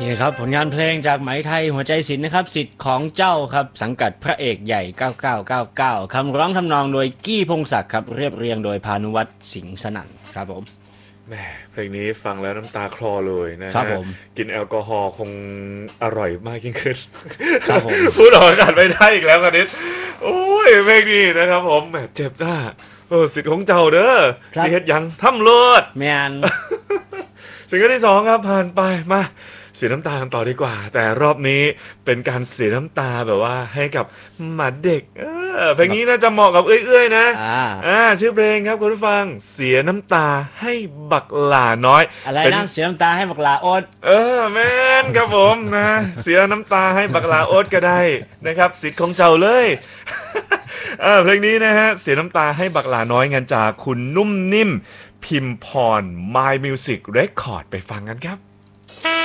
นี่ครับผลงานเพลงจากไหมไทยหัวใจศิลป์นะครับสิทธิ์ของเจ้าครับสังกัดพระเอกใหญ่9999คำร้องทำนองโดยกี้พงศักดิ์ครับเรียบเรียงโดยพานุวัฒน์สิงห์สนั่นครับผมแหมเพลงนี้ฟังแล้วน้ำตาคลอเลยนะครับฮะผมกินแอลกอฮอล์คงอร่อยมากยิ่งขึ้นครับผมพูดออกอากาศไม่ได้อีกแล้วกันนิดโอ้ยเพลงนี้นะครับผมแหมเจ็บหน้าสิทธิ์ของเจ้าเด้อครับสิเฮ็ดหยังทำเลิศแมนซิงเกิลที่สองครับผ่านไปมาเสียน้ำตากันต่อดีกว่าแต่รอบนี้เป็นการเสียน้ำตาแบบว่าให้กับหมาเด็กเพลงนี้น่าจะเหมาะกับเอื้อยๆนะชื่อเพลงครับคุณผู้ฟังเสียน้ำตาให้บักหลาน้อยอะไรนะเสียน้ำตาให้บักลาโอดแม่นครับผมนะเสียน้ำตาให้บักหลาโอ๊ตก็ได้นะครับสิทธิ์ของเจ้าเลยเพลงนี้นะฮะเสียน้ำตาให้บักหลาน้อยงานจากคุณนุ่มนิ่มพิมพร My Music Record ไปฟังกันครับ